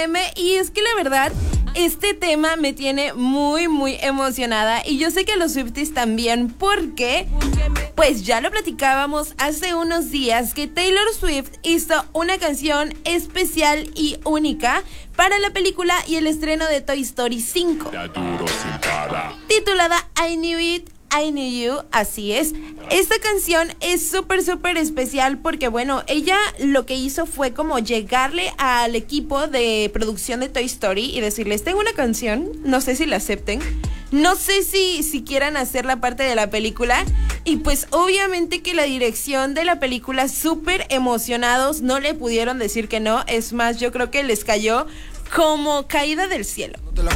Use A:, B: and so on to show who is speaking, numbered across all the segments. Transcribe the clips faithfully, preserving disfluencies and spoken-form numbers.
A: M. Y es que la verdad, este tema me tiene muy, muy emocionada. Y yo sé que a los Swifties también, porque pues ya lo platicábamos hace unos días que Taylor Swift hizo una canción especial y única para la película y el estreno de Toy Story cinco, titulada I Knew It, I Knew You, así es. Esta canción es súper, súper especial porque, bueno, ella lo que hizo fue como llegarle al equipo de producción de Toy Story y decirles, tengo una canción, no sé si la acepten, no sé si, si quieran hacer la parte de la película. Y pues obviamente que la dirección de la película, súper emocionados, no le pudieron decir que no. Es más, yo creo que les cayó como caída del cielo.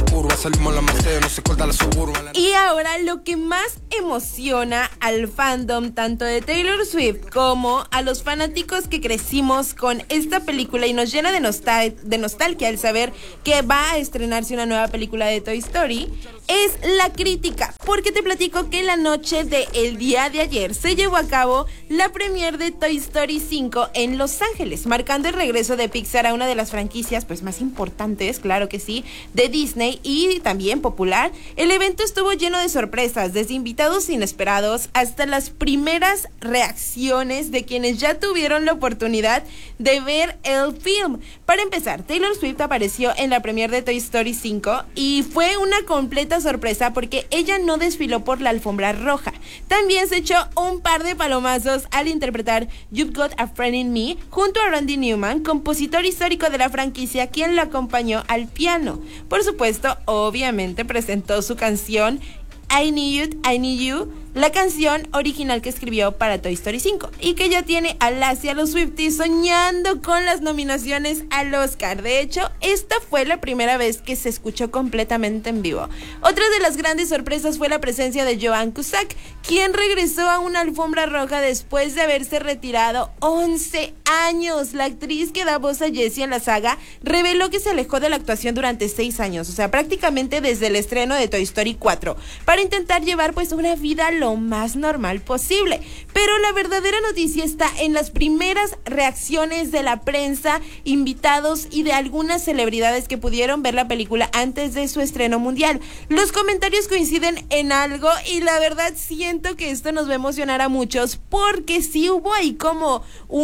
A: Y ahora lo que más emociona al fandom tanto de Taylor Swift como a los fanáticos que crecimos con esta película y nos llena de, nostal- de nostalgia el saber que va a estrenarse una nueva película de Toy Story es la crítica, porque te platico que la noche del día de ayer se llevó a cabo la premiere de Toy Story cinco en Los Ángeles, marcando el regreso de Pixar a una de las franquicias pues más importantes, claro que sí, de Disney y también popular. El evento estuvo lleno de sorpresas, desde invitados inesperados hasta las primeras reacciones de quienes ya tuvieron la oportunidad de ver el film. Para empezar, Taylor Swift apareció en la premiere de Toy Story cinco y fue una completa sorpresa porque ella no desfiló por la alfombra roja. También se echó un par de palomazos al interpretar You've Got a Friend in Me junto a Randy Newman, compositor histórico de la franquicia, quien la acompañó al piano. Por supuesto, obviamente presentó su canción I Knew It, I Knew You, la canción original que escribió para Toy Story cinco y que ya tiene a Lassie y a los Swifties soñando con las nominaciones al Oscar. De hecho, esta fue la primera vez que se escuchó completamente en vivo. Otra de las grandes sorpresas fue la presencia de Joan Cusack, quien regresó a una alfombra roja después de haberse retirado once años. La actriz que da voz a Jessie en la saga reveló que se alejó de la actuación durante seis años, o sea, prácticamente desde el estreno de Toy Story cuatro, para intentar llevar pues una vida lo más normal posible. Pero la verdadera noticia está en las primeras reacciones de la prensa, invitados y de algunas celebridades que pudieron ver la película antes de su estreno mundial. Los comentarios coinciden en algo y la verdad siento que esto nos va a emocionar a muchos, porque sí hubo ahí como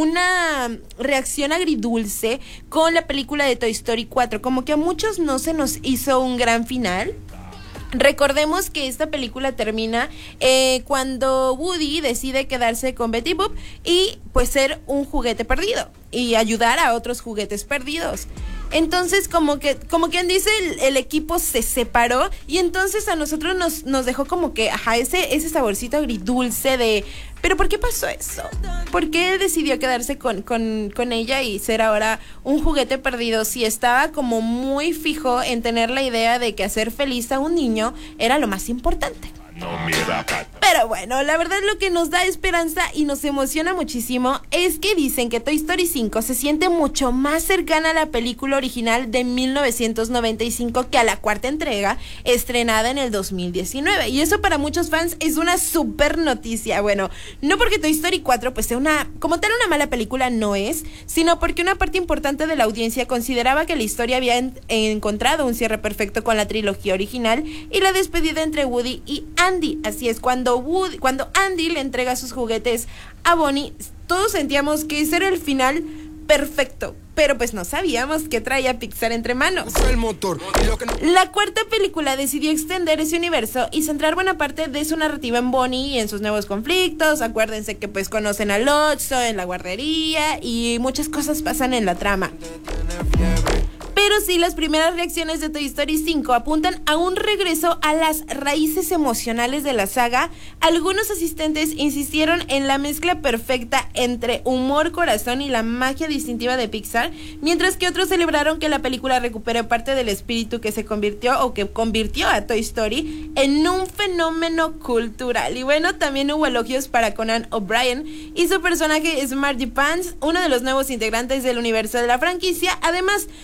A: una reacción agridulce con la película de Toy Story cuatro, como que a muchos no se nos hizo un gran final. Recordemos que esta película termina eh, cuando Woody decide quedarse con Betty Boop y pues ser un juguete perdido y ayudar a otros juguetes perdidos. Entonces, como que, como quien dice, el, el equipo se separó y entonces a nosotros nos, nos dejó como que, ajá, ese, ese saborcito agridulce de, ¿pero por qué pasó eso? ¿Por qué decidió quedarse con, con, con ella y ser ahora un juguete perdido si estaba como muy fijo en tener la idea de que hacer feliz a un niño era lo más importante? Pero bueno, la verdad lo que nos da esperanza y nos emociona muchísimo es que dicen que Toy Story cinco se siente mucho más cercana a la película original de mil novecientos noventa y cinco que a la cuarta entrega estrenada en el dos mil diecinueve, y eso para muchos fans es una super noticia. Bueno, no porque Toy Story cuatro pues sea una, como tal, una mala película, no es, sino porque una parte importante de la audiencia consideraba que la historia había en, encontrado un cierre perfecto con la trilogía original y la despedida entre Woody y Andy. Así es, cuando Woody, cuando Andy le entrega sus juguetes a Bonnie, todos sentíamos que ese era el final perfecto, pero pues no sabíamos qué traía Pixar entre manos.
B: El motor.
A: La cuarta película decidió extender ese universo y centrar buena parte de su narrativa en Bonnie y en sus nuevos conflictos. Acuérdense que pues conocen a Lotso en la guardería y muchas cosas pasan en la trama. Pero sí, las primeras reacciones de Toy Story cinco apuntan a un regreso a las raíces emocionales de la saga. Algunos asistentes insistieron en la mezcla perfecta entre humor, corazón y la magia distintiva de Pixar, mientras que otros celebraron que la película recupere parte del espíritu que se convirtió o que convirtió a Toy Story en un fenómeno cultural. Y bueno, también hubo elogios para Conan O'Brien y su personaje Smarty Pants, uno de los nuevos integrantes del universo de la franquicia. Además, varios de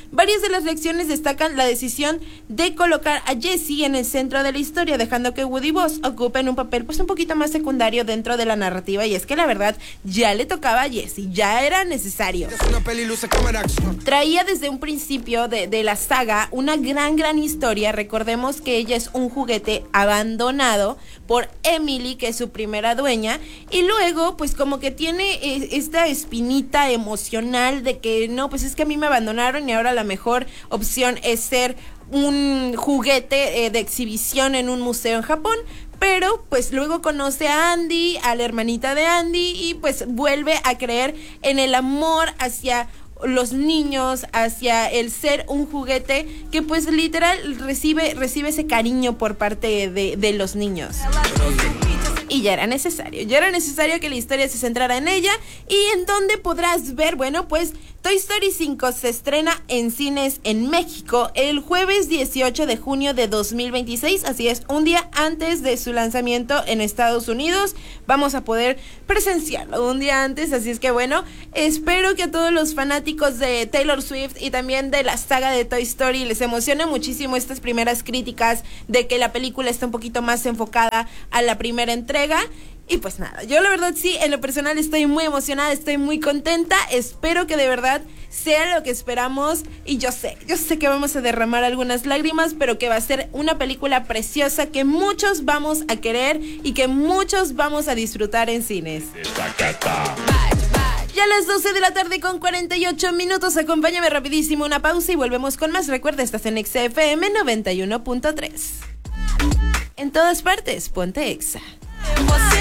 A: de las reacciones destacan la decisión de colocar a Jessie en el centro de la historia, dejando que Woody y Buzz ocupen un papel pues un poquito más secundario dentro de la narrativa, y es que la verdad ya le tocaba a Jessie, ya era necesario. Traía desde un principio de, de la saga una gran gran historia. Recordemos que ella es un juguete abandonado por Emily, que es su primera dueña, y luego pues como que tiene eh, esta espinita emocional de que no, pues es que a mí me abandonaron y ahora la mejor opción es ser un juguete eh, de exhibición en un museo en Japón. Pero pues luego conoce a Andy, a la hermanita de Andy, y pues vuelve a creer en el amor hacia los niños, hacia el ser un juguete que pues literal recibe, recibe ese cariño por parte de, de los niños. Y ya era necesario, ya era necesario que la historia se centrara en ella. ¿Y en dónde podrás ver? Bueno, pues Toy Story cinco se estrena en cines en México el jueves dieciocho de junio de dos mil veintiséis, así es, un día antes de su lanzamiento en Estados Unidos. Vamos a poder presenciarlo un día antes, así es que bueno, espero que a todos los fanáticos de Taylor Swift y también de la saga de Toy Story les emocione muchísimo estas primeras críticas de que la película está un poquito más enfocada a la primera entrega. Y pues nada, yo la verdad sí, en lo personal estoy muy emocionada, estoy muy contenta, espero que de verdad sea lo que esperamos, y yo sé, yo sé que vamos a derramar algunas lágrimas, pero que va a ser una película preciosa que muchos vamos a querer y que muchos vamos a disfrutar en cines. Ya a las doce de la tarde con cuarenta y ocho minutos, acompáñame rapidísimo una pausa y volvemos con más. Recuerda, estás en Exa F M noventa y uno punto tres. En todas partes, ponte Exa.